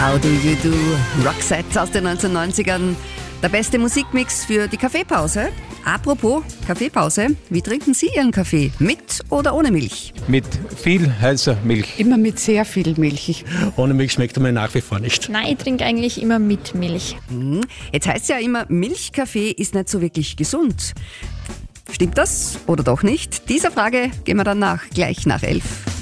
How Do You Do? Roxette aus den 1990ern. Der beste Musikmix für die Kaffeepause. Apropos Kaffeepause, wie trinken Sie Ihren Kaffee? Mit oder ohne Milch? Mit viel heißer Milch. Immer mit sehr viel Milch. Ohne Milch schmeckt er mir nach wie vor nicht. Nein, ich trinke eigentlich immer mit Milch. Jetzt heißt es ja immer, Milchkaffee ist nicht so wirklich gesund. Stimmt das oder doch nicht? Dieser Frage gehen wir dann nach, gleich nach 11.